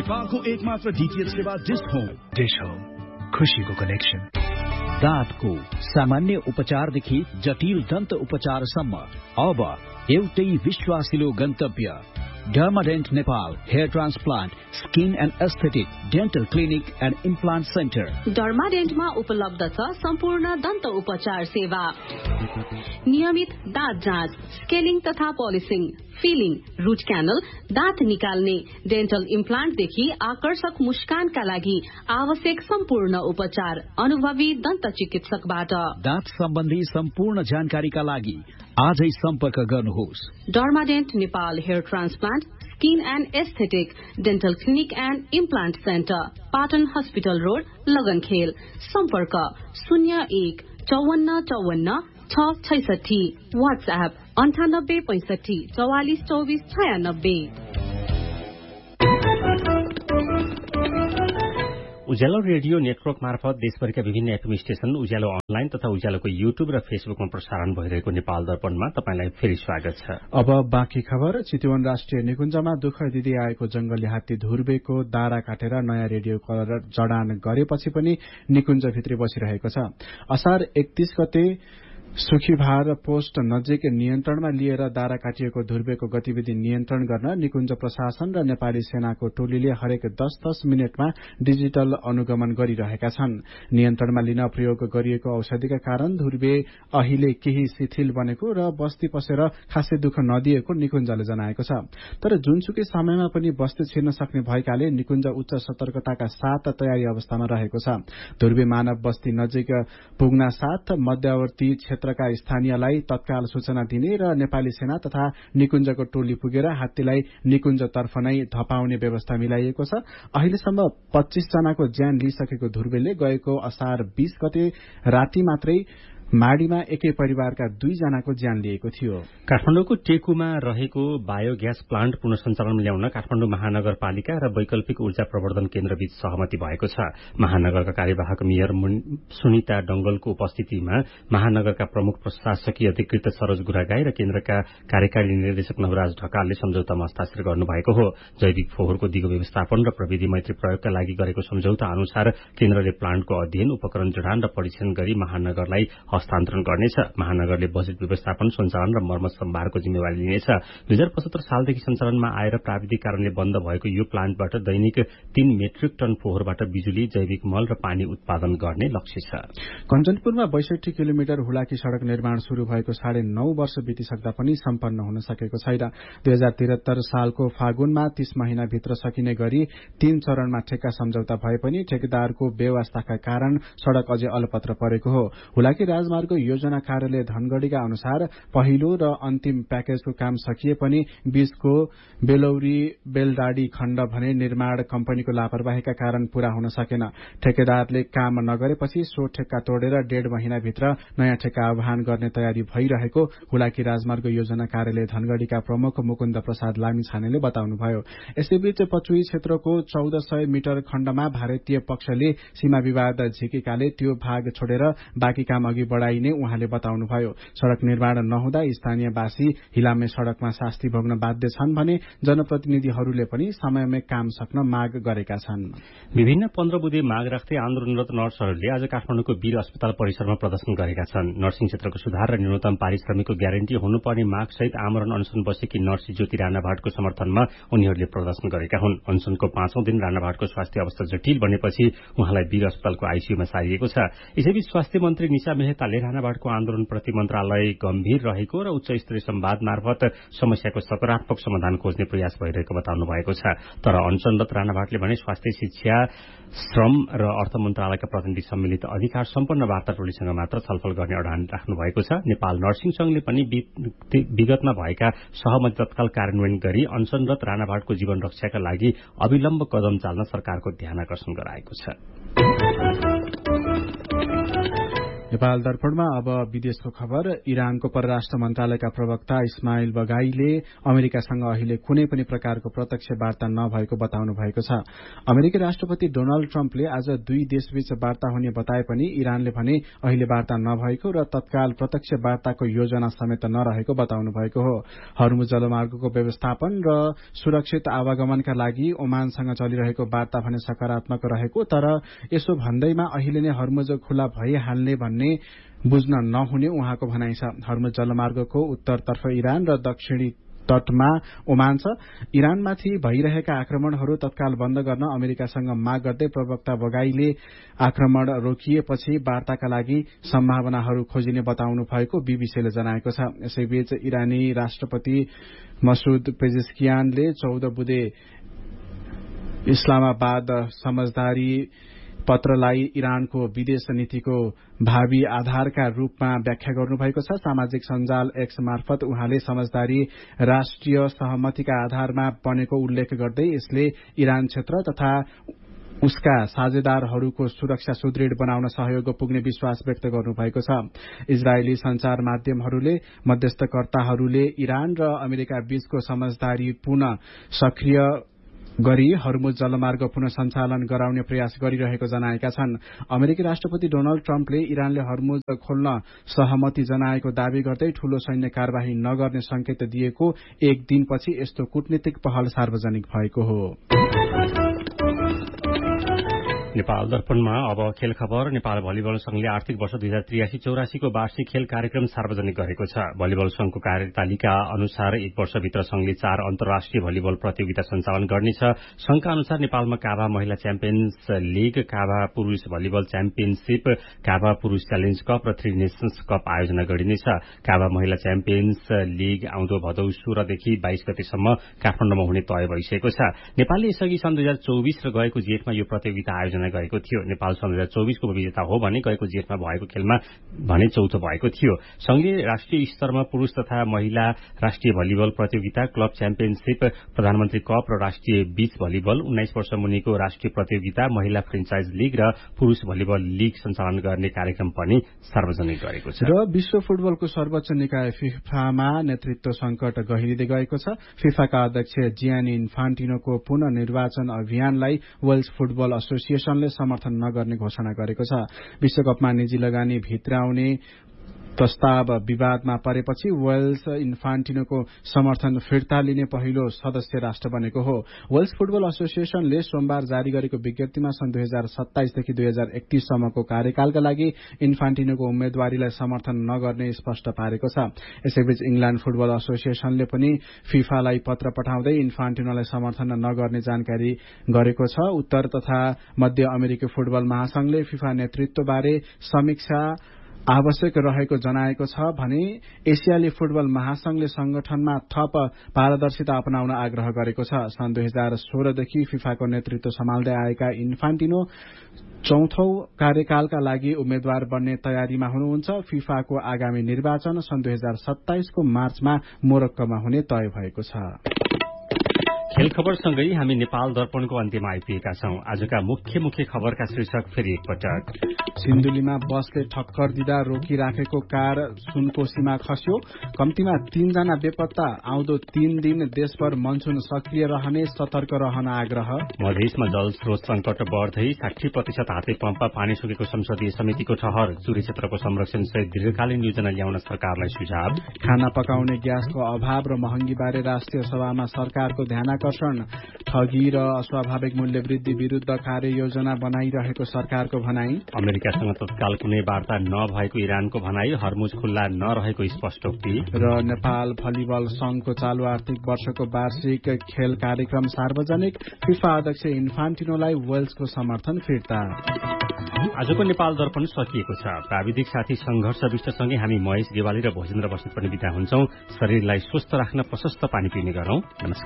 नेपालको एकमात्र डीटीएच सेवा डिश होम, खुशीको कनेक्सन। दाँतको सामान्य उपचारदेखि जटिल दन्त उपचारसम्म अब एउटै विश्वासिलो गन्तव्य डर्माडेन्ट Nepal hair transplant skin and aesthetic dental clinic and implant centre. डर्माडेन्टमा उपलब्ध छ सम्पूर्ण दन्त उपचार सेवा, नियमित दाँत जाँच, स्केलिङ तथा पोलिसिङ, फिलिङ, रूट क्यानल, दाँत निकाल्ने, डेन्टल इम्प्लान्टदेखि आकर्षक मुस्कानका लागि आवश्यक सम्पूर्ण उपचार अनुभवी दन्त चिकित्सकबाट। दाँत सम्बन्धी सम्पूर्ण जानकारीका लागि आजै सम्पर्क गर्नुहोस्। डर्माडेन्ट Nepal hair transplant skin and aesthetic dental clinic and implant centre, Patan hospital road, लगनखेल। सम्पर्क 015454 व्हाट्सएप 9865 44 24 96। उज्यालो रेडियो नेटवर्क मार्फत देशभरिका विभिन्न एफएम स्टेशन, उज्यालो अनलाइन तथा उज्यालोको युट्युब र फेसबुकमा प्रसारण भइरहेको नेपाल दर्पणमा तपाईंलाई फेरि स्वागत छ। अब बाँकी खबर। चितवन राष्ट्रिय निकुञ्जमा दुःख दिँदै आएको जंगली हात्ती धुर्बेको दारा काटेर नयाँ रेडियो कलर जडान गरेपछि पनि निकुञ्जभित्रै बसिरहेको छ। असार 31 गते सुखीभार पोस्ट नजिक नियन्त्रणमा लिएर दारा काटिएको धुर्बेको गतिविधि नियन्त्रण गर्न निकुञ्ज प्रशासन र नेपाली सेनाको टोलीले हरेक 10-10 मिनटमा डिजिटल अनुगमन गरिरहेका छन्। नियन्त्रणमा लिन प्रयोग गरिएको औषधिका कारण धुर्बे अहिले केही शिथिल बनेको र बस्ती पसेर खासै दुःख नदिएको निकुञ्जले जनाएको छ। तर जुनसुकै समयमा पनि बस्ती छिर्न सक्ने भएकाले निकुञ्ज उच्च सतर्कताका साथ तयारी अवस्थामा रहेको छ। धुर्बे मानव बस्ती नजिक पुग्न साथ मध्यवर्ती क्षेत्रका स्थानीयलाई तत्काल सूचना दिने र नेपाली सेना तथा निकुञ्जको टोली पुगेर हात्तीलाई निकुञ्जतर्फ नै धपाउने व्यवस्था मिलाइएको छ। अहिलेसम्म 25 जनाको ज्यान लिइसकेको धुर्बेले गएको असार 20 गते राति मात्रै माडीमा एकै परिवारका 2 जनाको ज्यान लिएको थियो। काठमाडौँको टेकुमा रहेको बायोग्यास प्लान्ट पुनः सञ्चालनमा ल्याउन काठमाडौँ महानगरपालिका र वैकल्पिक ऊर्जा प्रवर्धन केन्द्रबीच सहमति भएको छ। महानगरका कार्यवाहक मेयर सुनिता डंगलको उपस्थितिमा महानगरका प्रमुख प्रशासकीय अधिकृत सरोज गुरागाई र केन्द्रका कार्यकारी निर्देशक नवराज ढकालले सम्झौतामा हस्ताक्षर गर्नुभएको हो। जैविक फोहोरको दिगो व्यवस्थापन र प्रविधि मैत्री प्रयोगका लागि गरेको सम्झौता अनुसार केन्द्रले प्लान्टको अध्ययन, उपकरण जडान र परीक्षण गरी महानगरलाई हस्तान्तरण गर्नेछ। महानगरले बजेट व्यवस्थापन, सञ्चालन र मर्मत सम्भारको जिम्मेवारी लिनेछ। 2075 सालदेखि सञ्चालनमा आएर प्राविधिक कारणले बन्द भएको यो प्लान्टबाट दैनिक 3 मेट्रिक टन फोहोरबाट बिजुली, जैविक मल र पानी उत्पादन गर्ने लक्ष्य छ। कञ्चनपुरमा 62 किलोमिटर हुलाकी सड़क निर्माण शुरू भएको 9.5 वर्ष बितिसक्दा पनि सम्पन्न हुन सकेको छैन। 2073 सालको फागुनमा 30 महिनाभित्र सकिने गरी 3 चरणमा ठेक्का सम्झौता भए पनि ठेकेदारको बेवास्ताका कारण सड़क अझै अलपत्र परेको हो। हुलाकी राजमार्ग योजना कार्यालय धनगढ़ीका अनुसार पहिलो र अन्तिम प्याकेजको काम सकिए पनि बीचको बेलौरी बेलडाडी खण्ड भने निर्माण कम्पनीको लापरवाहीका कारण पूरा हुन सकेन। ठेकेदारले काम नगरेपछि सो ठेक्का तोडेर 1.5 महिनाभित्र नयाँ ठेक्का आह्वान गर्ने तयारी भइरहेको हुलाकी राजमार्ग योजना कार्यालय धनगढ़ीका प्रमुख मुकुन्द प्रसाद लामिछानेले बताउनुभयो। यसैबीच पचुई क्षेत्रको 1400 मिटर खण्डमा भारतीय पक्षले सीमा विवाद झिकेकाले त्यो भाग छोडेर बाँकी काम अघि बढ़ाइने उहाँले बताउनुभयो। सड़क निर्माण नहुँदा स्थानीयवासी हिलामे सड़कमा शास्ति भोग्न बाध्य छन् भने जनप्रतिनिधिहरूले पनि समयमै काम सक्न माग गरेका छन्। विभिन्न 15 बुँदे माग राख्दै आन्दोलनरत नर्सहरूले आज काठमाडौँको वीर अस्पताल परिसरमा प्रदर्शन गरेका छन्। नर्सिङ क्षेत्रको सुधार र न्यूनतम पारिश्रमिकको ग्यारेन्टी हुनुपर्ने मागसहित आमरण अनसन बसेकी नर्स ज्योति राणाभाटको समर्थनमा उनीहरूले प्रदर्शन गरेका हुन्। अनसनको 5औं दिन राणाभाटको स्वास्थ्य अवस्था जटिल बनेपछि उहाँलाई वीर अस्पतालको आईसीयूमा सारिएको छ। यसैबीच स्वास्थ्य मन्त्री निशा मेहताले राणाभाटको आन्दोलनप्रति मन्त्रालय गम्भीर रहेको र उच्च स्तरीय संवाद मार्फत समस्याको सकारात्मक समाधान खोज्ने प्रयास भइरहेको बताउनु भएको छ। तर अनसनरत राणाभाटले भने स्वास्थ्य, शिक्षा, श्रम र अर्थ मन्त्रालयका प्रतिनिधि सम्मिलित अधिकार सम्पन्न वार्ता टोलीसँग मात्र छलफल गर्ने अडान राख्नु भएको छ। नेपाल नर्सिङ संघले पनि विगतमा भएका सहमति तत्काल कार्यान्वयन गरी अनसनरत राणाभाटको जीवन रक्षाका लागि अविलम्ब कदम चाल्न सरकारको ध्यान आकर्षण गराएको छ। नेपाल दर्पणमा अब विदेशको खबर। इरानको परराष्ट्र मन्त्रालयका प्रवक्ता इस्माइल बगाईले अमेरिकासँग अहिले कुनै पनि प्रकारको प्रत्यक्ष वार्ता नभएको बताउनु भएको छ। अमेरिकी राष्ट्रपति डोनाल्ड ट्रम्पले आज दुई देशबीच वार्ता हुने बताए पनि इरानले भने अहिले वार्ता नभएको र तत्काल प्रत्यक्ष वार्ताको योजना समेत नरहेको बताउनु भएको हो। हर्मुज जलमार्गको व्यवस्थापन र सुरक्षित आवागमनका लागि ओमानसँग चलिरहेको वार्ता भने सकारात्मक रहेको, तर यसो भन्दैमा अहिले नै हर्मुज खुला भइहाल्ने भन्ने बुझ्न नहुने उहाँको भनाइ छ। हर्मुज जलमार्गको उत्तरतर्फ इरान र दक्षिणी तटमा ओमान छ। इरानमाथि भइरहेका आक्रमणहरू तत्काल बन्द गर्न अमेरिकासँग माग गर्दै प्रवक्ता बगाईले आक्रमण रोकिएपछि वार्ताका लागि सम्भावनाहरू खोजिने बताउनु भएको बीबीसीले जनाएको छ। यसैबीच इरानी राष्ट्रपति मसूद पेजेस्कियानले 14 बुधे इस्लामाबाद समझदारी पत्रलाई इरानको विदेश नीतिको भावी आधारका रूपमा व्याख्या गर्नुभएको छ। सामाजिक सञ्जाल एक्स मार्फत उहाँले समझदारी राष्ट्रिय सहमतिका आधारमा बनेको उल्लेख गर्दै यसले इरान क्षेत्र तथा उसका साझेदारहरूको सुरक्षा सुदृढ बनाउन सहयोग पुग्ने विश्वास व्यक्त गर्नुभएको छ। इजरायली संचार माध्यमहरूले मध्यस्थकर्ताहरूले इरान र अमेरिका बीचको समझदारी पुनः सक्रिय गरी हर्मुज जलमार्ग पुनः सञ्चालन गराउने प्रयास गरिरहेको जनाएका छन्। अमेरिकी राष्ट्रपति डोनाल्ड ट्रम्पले इरानले हर्मुज खोल्न सहमति जनाएको दावी गर्दै ठूलो सैन्य कार्यवाही नगर्ने संकेत दिएको एक दिनपछि यस्तो कूटनीतिक पहल सार्वजनिक भएको हो। नेपाल दर्पणमा अब खेल खबर। नेपाल भलिबल संघले आर्थिक वर्ष 2083-84 को वार्षिक खेल कार्यक्रम सार्वजनिक गरेको छ। भलिबल संघको कार्यतालिका अनुसार एक वर्षभित्र संघले 4 अन्तर्राष्ट्रिय भलिबल प्रतियोगिता सञ्चालन गर्नेछ। संघका अनुसार नेपालमा काभा महिला च्याम्पियन्स लीग, काभा पुरूष भलिबल च्याम्पियनशीप, काभा पुरूष च्यालेन्ज कप र 3 नेशन्स कप आयोजना गरिनेछ। काभा महिला च्याम्पियन्स लीग आउँदो भदौ 16 देखि 22 गतेसम्म काठमाडौँमा हुने तय भइसकेको छ। नेपालले यसअघि सन् 2024 र गएको जेठमा यो प्रतियोगिता आयोजना गएको थियो। नेपाल सन् 2024 को विजेता हो भने गएको जेठमा भएको खेलमा भने चौथो भएको थियो। संघले राष्ट्रिय स्तरमा पुरूष तथा महिला राष्ट्रिय भलिबल प्रतियोगिता, क्लब च्याम्पियनशीप, प्रधानमन्त्री कप र राष्ट्रिय बीच भलिबल, 19 वर्ष मुनिको राष्ट्रिय प्रतियोगिता, महिला फ्रेन्चाइज लीग र पुरूष भलिबल लीग सञ्चालन गर्ने कार्यक्रम पनि सार्वजनिक गरेको छ। र विश्व फुटबलको सर्वोच्च निकाय फिफामा नेतृत्व संकट गहिरिँदै गएको छ। फिफाका अध्यक्ष जियानी इन्फान्टिनोको पुनः निर्वाचन अभियानलाई वेल्स फुटबल एसोसिएसनले समर्थन नगर्ने घोषणा गरेको छ। विश्वकपमा निजी लगानी भित्राउने प्रस्ताव विवादमा परेपछि वेल्स इन्फान्टिनोको समर्थन फिर्ता लिने पहिलो सदस्य राष्ट्र बनेको हो। वेल्स फुटबल एसोसिएसनले सोमबार जारी गरेको विज्ञप्तिमा सन् 2027 देखि 2031 सम्मको कार्यकालका लागि इन्फान्टिनोको उम्मेद्वारीलाई समर्थन नगर्ने स्पष्ट पारेको छ। यसैबीच इंग्ल्याण्ड फुटबल एसोसिएसनले पनि फिफालाई पत्र पठाउँदै इन्फान्टिनोलाई समर्थन नगर्ने जानकारी गरेको छ। उत्तर तथा मध्य अमेरिकी फुटबल महासंघले फिफा नेतृत्वबारे समीक्षा आवश्यक रहेको जनाएको छ भने एसियाली फुटबल महासंघले संगठनमा थप पारदर्शिता अपनाउन आग्रह गरेको छ। सन् 2016 देखि फिफाको नेतृत्व सम्हाल्दै आएका इन्फान्टिनो चौथौ कार्यकालका लागि उम्मेद्वार बन्ने तयारीमा हुनुहुन्छ। फिफाको आगामी निर्वाचन सन् 2027 को मार्चमा मोरक्कोमा हुने तय भएको छ। खेल खबरसँगै हामी नेपाल दर्पणको अन्त्यमा आइपुगेका छौं। आजका मुख्य खबरका शीर्षक फेरि एकपटक। सिन्धुलीमा बसले ठक्कर दिँदा रोकिराखेको कार सुनकोशीमा खस्यो। कम्तीमा 3 जना बेपत्ता। आउँदो 3 दिन देशभर मनसुन सक्रिय रहने सतर्क रहन आग्रह। मधेसमा जल स्रोत संकट बढ्दै 60% हाते पम्पमा पानी सुकेको संसदीय समितिको ठहर। चुरी क्षेत्रको संरक्षण सहित दीर्घकालीन योजना ल्याउन सरकारलाई सुझाव। खाना पकाउने ग्यासको अभाव र महँगीबारे राष्ट्रिय सभामा सरकारको ध्यानाकर्षण। ठगी र अस्वाभाविक मूल्य वृद्धि विरूद्ध कार्ययोजना बनाइरहेको सरकारको भनाई। अमेरिकासँग तत्काल कुनै वार्ता नभएको इरानको भनाई। हर्मुज खुल्ला नरहेको स्पष्टोक्ति। र नेपाल भलिबल संघको चालू आर्थिक वर्षको वार्षिक खेल कार्यक्रम सार्वजनिक। फिफा अध्यक्ष इन्फान्टिनोलाई वेल्सको समर्थन फिर्ता। आजको नेपाल दर्पण सकिएको छ। प्राविधिक साथी संघर्ष विष्टसँगै हामी महेश गेवाली र भोजेन्द्र बस्नेत पनि बिदा हुन्छौं। शरीरलाई स्वस्थ राख्न प्रशस्त पानी पिउने गरौं। नमस्कार।